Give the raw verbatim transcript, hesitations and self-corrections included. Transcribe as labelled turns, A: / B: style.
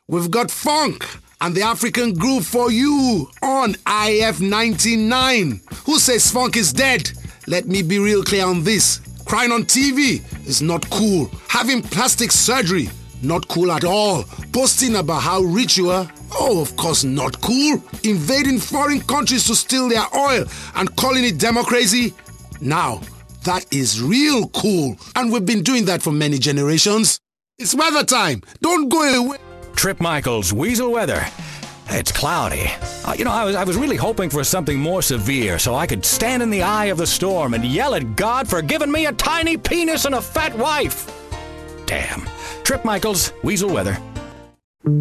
A: We've got funk and the African groove for you on I F ninety-nine. Who says funk is dead? Let me be real clear on this. Crying on T V is not cool. Having plastic surgery, not cool at all. Posting about how rich you are, oh, of course not cool. Invading foreign countries to steal their oil and calling it democracy, now that is real cool. And we've been doing that for many generations. It's weather time. Don't go away.
B: Trip Michaels, Weasel Weather. It's cloudy. Uh, you know, I was I was really hoping for something more severe so I could stand in the eye of the storm and yell at God for giving me a tiny penis and a fat wife. Damn. Trip Michaels, Weasel Weather.